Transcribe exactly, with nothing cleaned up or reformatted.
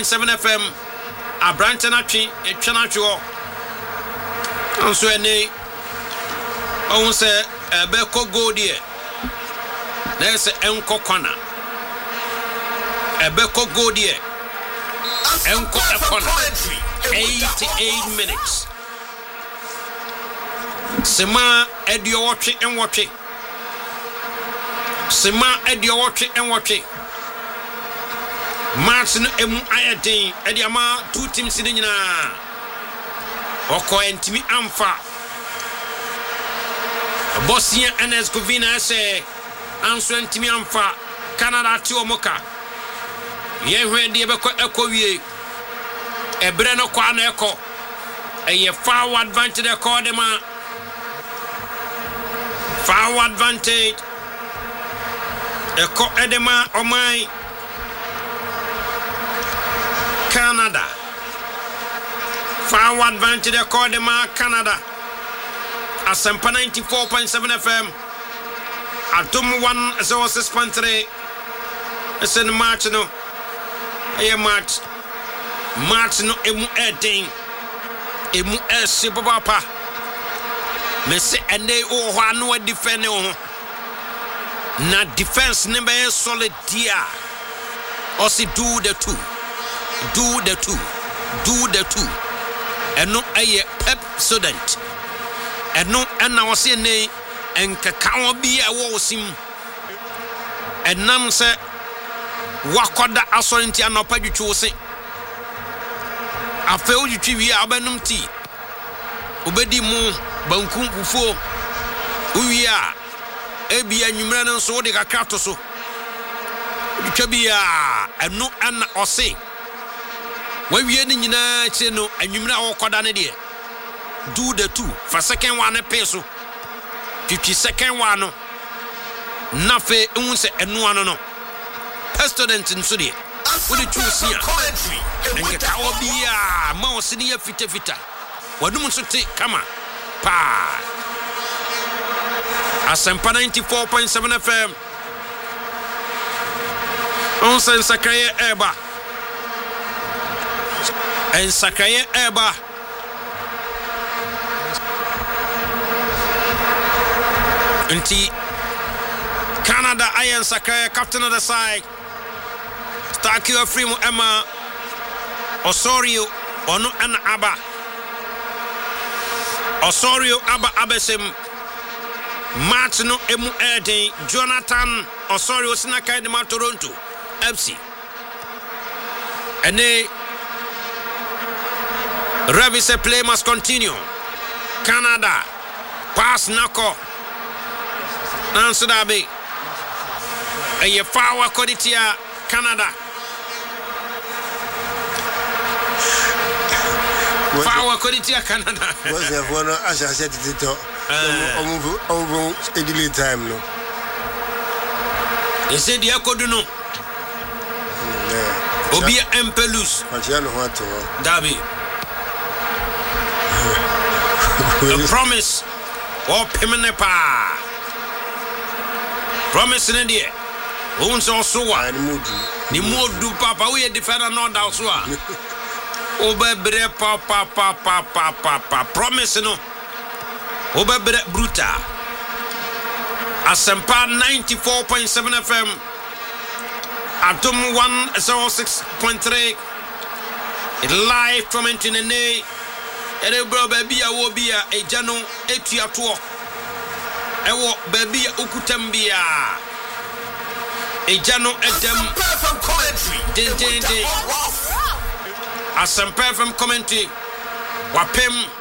point seven F M. Abrantanachi, a Chanacho. Also, a nay. I say, a Beko go dear. There's a Enko corner. A Beko go dear. Enko a corner. eighty-eight minutes. Sema Edio watching and watching. Sema Edio watching and watching. Martin emu ayadin Ediama two teams in the Oko entimi amfa Bosnia and Herzegovina say Anso entimi amfa Canada ti omoka Ye hwede be ko ekowie Ebre no kwa na eko Eye forward advantage de ko de ma Forward advantage Eko edema omai Canada. Forward advantage de Cordema Canada. Asempa ninety-four point seven F M. Atom one zero six point three. It's in March no. Hey March. March no emu eding. Emu esi papa. Me se ende o ho anu defend o. Na defense number solid dia. Osi do the two. Do the two, do the two, and no a pep student, and no and I was saying nay, and cacao be a wosim, and nam say, Wakoda Asorinti and Opadu Chose. I feel you trivia abanum tea, Obedi Mo, Bankum Bufo, Uya, Ebi and Numran so de Cacatoso, Cabia, and no Anna or say. When we are in the channel and you know what do the two for second one a peso, fifty second one. Nothing unse and one no. Pestilence in Sudi. What the two see and get our beer, mouse in the fita fita. What do you take? Come on, pa. Asempa ninety-four point seven F M. On sen Sakaya Eba. And Sakaya Eba Nti Canada Iron Sakaya captain of the side Starkio Frimo Emma Osorio Ono and Abba Osorio Abba Abesim Martino Emu Ede Jonathan Osorio Sinakai de Toronto F C and they Ravi say play must continue. Canada pass Nako Nancy Dabi a ye fawa Koditia Canada Fawa Koditia Canada. What's the one as I said it over a delay time no. He said Yakoduno Obia Empelus Dabi. The promise or Pimenepa promise in India. Who's also one the mood do papa we defend not also. Obebre papa papa papa promise no Obebre bruta Asempa ninety-four point seven F M Atom one oh six point three live from Antinene. Ere bro baby a wo bia eja no etuato e wo baby okutambia eja no edem din din din Asempa from commentary wapem